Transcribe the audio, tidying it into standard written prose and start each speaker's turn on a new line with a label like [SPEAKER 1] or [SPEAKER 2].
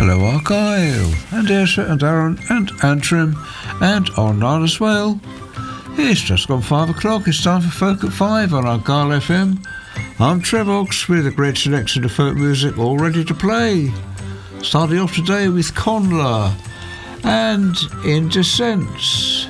[SPEAKER 1] Hello Argyle, and Ayrshire and Arran and Antrim and Arnon as well. It's just gone 5 o'clock, it's time for Folk at 5 on Argyle FM. I'm Trev Ox with a great selection of folk music all ready to play. Starting off today with Conla and In Descents.